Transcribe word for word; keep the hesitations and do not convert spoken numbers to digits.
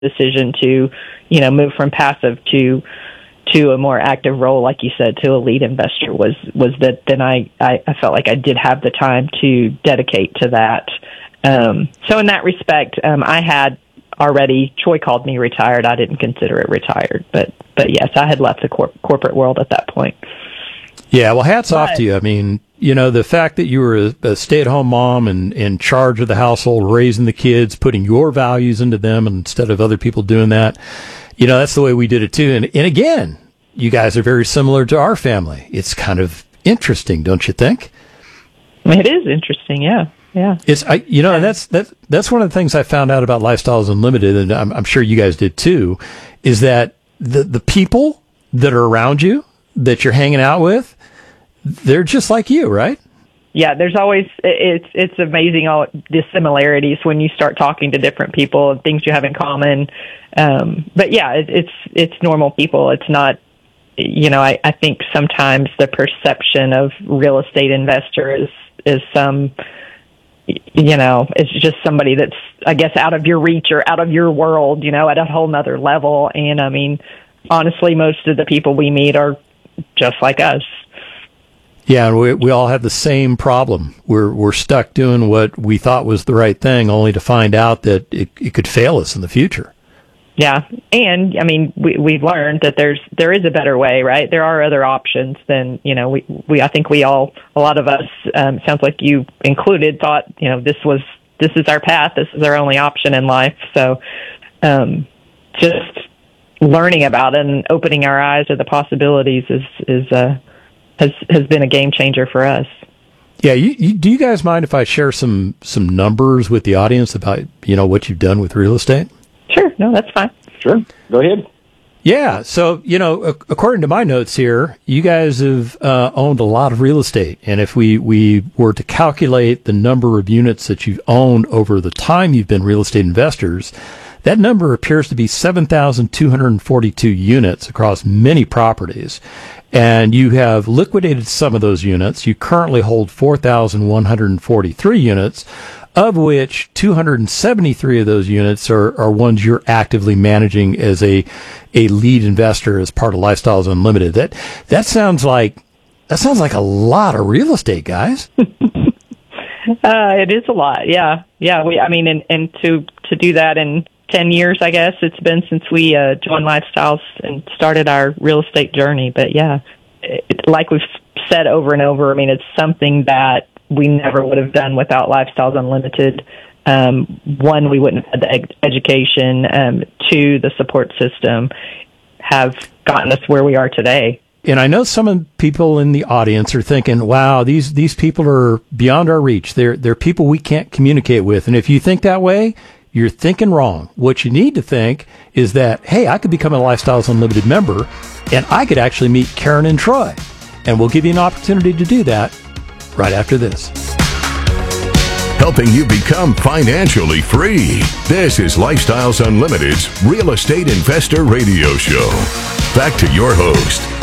decision to, you know, move from passive to to a more active role, like you said, to a lead investor was was that then I, I, I felt like I did have the time to dedicate to that. Um, so in that respect, um, I had already, Troy called me retired. I didn't consider it retired, but but yes, I had left the cor- corporate world at that point. Yeah, well, hats but, off to you. I mean, you know, the fact that you were a, a stay-at-home mom and in charge of the household, raising the kids, putting your values into them instead of other people doing that, you know, that's the way we did it too. And, and again, you guys are very similar to our family. It's kind of interesting, don't you think? It is interesting, yeah. Yeah, it's I, you know, and that's that's that's one of the things I found out about Lifestyles Unlimited, and I'm, I'm sure you guys did too, is that the the people that are around you, that you're hanging out with, they're just like you, right? Yeah, there's always it's it's amazing all the similarities when you start talking to different people and things you have in common. Um, but yeah, it, it's it's normal people. It's not, you know, I, I think sometimes the perception of real estate investor is is some. You know, it's just somebody that's, I guess, out of your reach or out of your world, you know, at a whole nother level. And I mean, honestly, most of the people we meet are just like us. Yeah, and we we all have the same problem. We're we're stuck doing what we thought was the right thing, only to find out that it, it could fail us in the future. Yeah, and I mean, we we've learned that there's there is a better way, right? There are other options than, you know, we we I think we all, a lot of us, um, sounds like you included, thought, you know, this was this is our path, this is our only option in life. So, um, just learning about it and opening our eyes to the possibilities is is uh, has has been a game changer for us. Yeah, you, you, do you guys mind if I share some some numbers with the audience about, you know, what you've done with real estate? Sure. No, that's fine. Sure. Go ahead. Yeah. So, you know, according to my notes here, you guys have uh, owned a lot of real estate. And if we, we were to calculate the number of units that you've owned over the time you've been real estate investors, that number appears to be seven thousand two hundred forty-two units across many properties. And you have liquidated some of those units. You currently hold four thousand one hundred forty-three units, of which two hundred seventy-three of those units are, are ones you're actively managing as a a lead investor as part of Lifestyles Unlimited. That that sounds like that sounds like a lot of real estate, guys. uh, it is a lot, yeah, yeah. We, I mean, and, and to to do that in ten years, I guess it's been since we uh, joined Lifestyles and started our real estate journey. But yeah, it, like we've said over and over, I mean, it's something that we never would have done without Lifestyles Unlimited. Um, one, we wouldn't have had the ed- education. Um, two, the support system have gotten us where we are today. And I know some of the people in the audience are thinking, wow, these, these people are beyond our reach. They're, they're people we can't communicate with. And if you think that way, you're thinking wrong. What you need to think is that, hey, I could become a Lifestyles Unlimited member and I could actually meet Karen and Troy. And we'll give you an opportunity to do that right after this. Helping you become financially free. This is Lifestyles Unlimited's Real Estate Investor Radio Show. Back to your host,